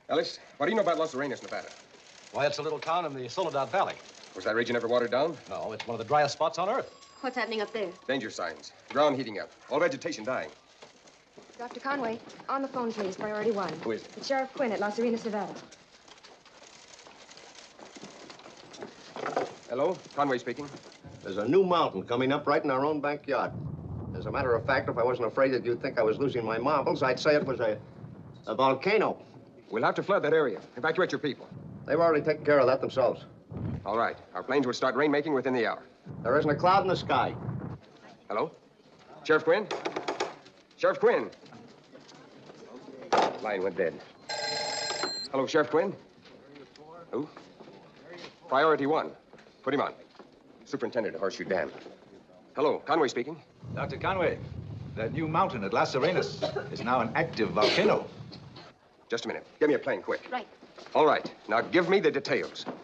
Ellis, what do you know about Los Arenas, Nevada? Why, it's a little town in the Soledad Valley. Was that region ever watered down? No, it's one of the driest spots on Earth. What's happening up there? Danger signs. Ground heating up. All vegetation dying. Dr. Conway, on the phone, please. Priority 1. Who is it? It's Sheriff Quinn at Los Arenas, Nevada. Hello? Conway speaking. There's a new mountain coming up right in our own backyard. As a matter of fact, if I wasn't afraid that you'd think I was losing my marbles, I'd say it was a volcano. We'll have to flood that area. Evacuate your people. They've already taken care of that themselves. All right. Our planes will start rainmaking within the hour. There isn't a cloud in the sky. Hello? Sheriff Quinn? Sheriff Quinn? Line went dead. Hello, Sheriff Quinn? Who? Priority 1. Put him on. Superintendent of Horseshoe Dam. Hello, Conway speaking. Dr. Conway, that new mountain at Las Arenas is now an active volcano. Just a minute. Give me a plane, quick. Right. All right. Now give me the details.